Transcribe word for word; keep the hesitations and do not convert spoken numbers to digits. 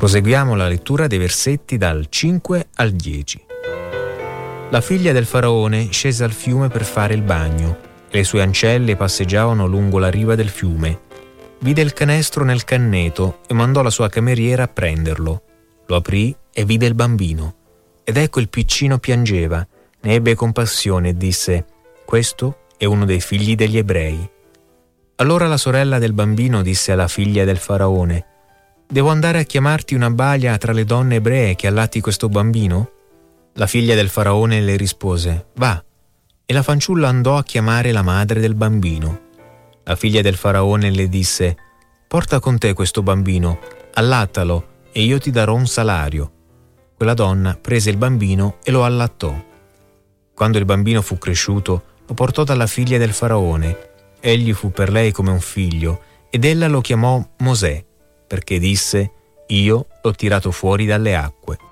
Proseguiamo la lettura dei versetti dal cinque al dieci. La figlia del faraone scese al fiume per fare il bagno e le sue ancelle passeggiavano lungo la riva del fiume. Vide il canestro nel canneto e mandò la sua cameriera a prenderlo. Lo aprì e vide il bambino. Ed ecco il piccino piangeva. Ne ebbe compassione e disse: «Questo è uno dei figli degli ebrei». Allora la sorella del bambino disse alla figlia del faraone: «Devo andare a chiamarti una balia tra le donne ebree che allatti questo bambino?» La figlia del faraone le rispose: «Va». E la fanciulla andò a chiamare la madre del bambino. La figlia del faraone le disse: «Porta con te questo bambino, allattalo e io ti darò un salario». Quella donna prese il bambino e lo allattò. Quando il bambino fu cresciuto, lo portò dalla figlia del faraone. Egli fu per lei come un figlio, ed ella lo chiamò Mosè, perché disse: «Io l'ho tirato fuori dalle acque».